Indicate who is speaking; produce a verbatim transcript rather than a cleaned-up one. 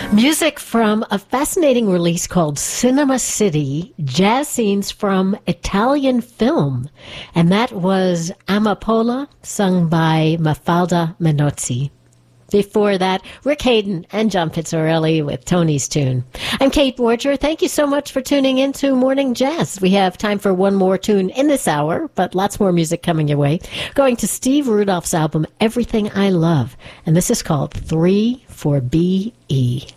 Speaker 1: Music from a fascinating release called Cinema City, jazz scenes from Italian film. And that was Amapola, sung by Mafalda Manozzi. Before that, Rick Hayden and John Pizzarelli with Tony's Tune. I'm Kate Borger. Thank you so much for tuning in to Morning Jazz. We have time for one more tune in this hour, but lots more music coming your way. Going to Steve Rudolph's album, Everything I Love. And this is called three four B E.